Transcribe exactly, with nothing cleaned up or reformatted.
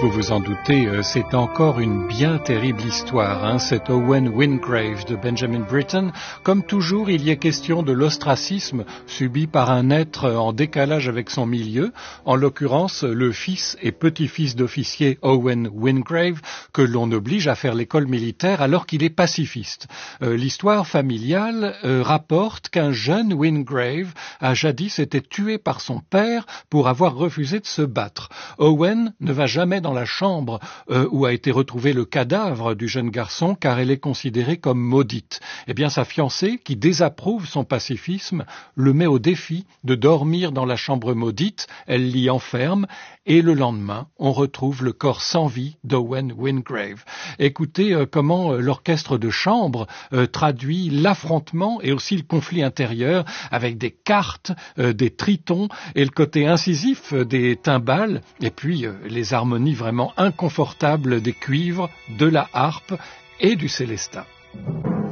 Vous vous en doutez, c'est encore une bien terrible histoire, hein, cet Owen Wingrave de Benjamin Britten. Comme toujours, il y est question de l'ostracisme subi par un être en décalage avec son milieu, en l'occurrence le fils et petit-fils d'officier Owen Wingrave, que l'on oblige à faire l'école militaire alors qu'il est pacifiste. Euh, l'histoire familiale euh, rapporte qu'un jeune Wingrave a jadis été tué par son père pour avoir refusé de se battre. Owen ne va jamais dans la chambre euh, où a été retrouvé le cadavre du jeune garçon car elle est considérée comme maudite. Eh bien, sa fiancée, qui désapprouve son pacifisme, le met au défi de dormir dans la chambre maudite. Elle l'y enferme et le lendemain, on retrouve le corps sans vie d'Owen Wingrave. Écoutez euh, comment euh, l'orchestre de chambre euh, traduit l'affrontement et aussi le conflit intérieur avec des cartes, euh, des tritons et le côté incisif euh, des timbales et puis euh, les harmonies vraiment inconfortables des cuivres, de la harpe et du célestin.